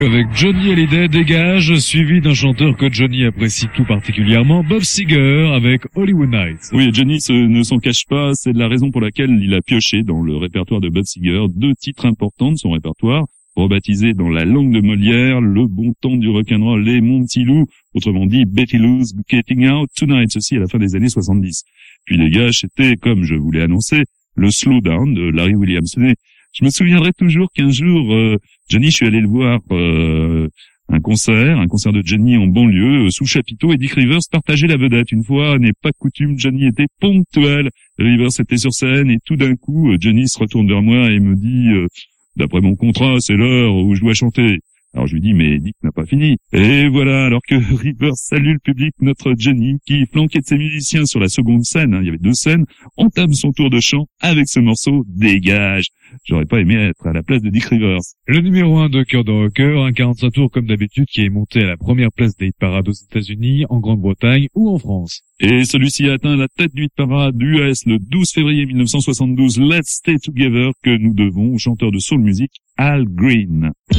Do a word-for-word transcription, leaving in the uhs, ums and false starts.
Avec Johnny Hallyday, Dégage, suivi d'un chanteur que Johnny apprécie tout particulièrement, Bob Seger, avec Hollywood Nights. Oui, Johnny se, ne s'en cache pas, c'est la raison pour laquelle il a pioché dans le répertoire de Bob Seger deux titres importants de son répertoire, rebaptisés dans la langue de Molière, Le bon temps du rock'n'roll et Mon petit loup, autrement dit Betty Lou's Getting Out Tonight, ceci à la fin des années soixante-dix. Puis Dégage, c'était, comme je vous l'ai annoncé, le Slowdown de Larry Williams. Je me souviendrai toujours qu'un jour, euh, Johnny, je suis allé le voir euh, un concert, un concert de Johnny en banlieue, euh, sous chapiteau, et Dick Rivers partageait la vedette. Une fois, n'est pas coutume, Johnny était ponctuel. Rivers était sur scène et tout d'un coup, Johnny se retourne vers moi et me dit euh, « D'après mon contrat, c'est l'heure où je dois chanter ». Alors je lui dis, mais Dick n'a pas fini. Et voilà, alors que Rivers salue le public, notre Johnny, qui, flanqué de ses musiciens sur la seconde scène, hein, il y avait deux scènes, entame son tour de chant avec ce morceau « Dégage ». J'aurais pas aimé être à la place de Dick Rivers. Le numéro un de Cœur de Rocker, un quarante-cinq tours comme d'habitude, qui est monté à la première place des hit parades aux États-Unis, en Grande-Bretagne ou en France. Et celui-ci a atteint la tête du hit parade U S le douze février mille neuf cent soixante-douze, Let's Stay Together, que nous devons au chanteur de soul music Al Green.